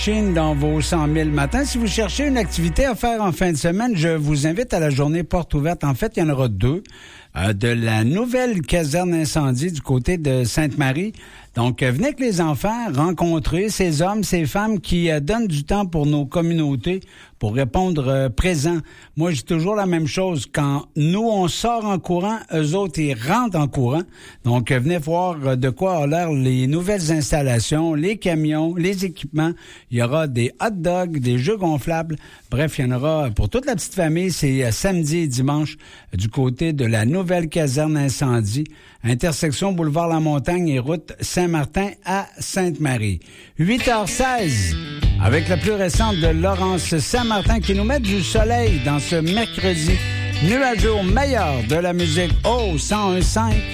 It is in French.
Dans vos 100 000 matins. Si vous cherchez une activité à faire en fin de semaine, je vous invite à la journée porte ouverte. En fait, il y en aura deux. De la nouvelle caserne incendie du côté de Sainte-Marie. Donc, venez avec les enfants rencontrer ces hommes, ces femmes qui donnent du temps pour nos communautés pour répondre présent. Moi, je dis toujours la même chose. Quand nous, on sort en courant, eux autres, ils rentrent en courant. Donc, venez voir de quoi a l'air les nouvelles installations, les camions, les équipements. Il y aura des hot dogs, des jeux gonflables. Bref, il y en aura pour toute la petite famille. C'est samedi et dimanche du côté de la nouvelle caserne incendie. Intersection Boulevard La Montagne et route Saint-Martin à Sainte-Marie. 8h16, avec la plus récente de Laurence Saint-Martin qui nous met du soleil dans ce mercredi nuageux au meilleur de la musique. Oh, 101.5.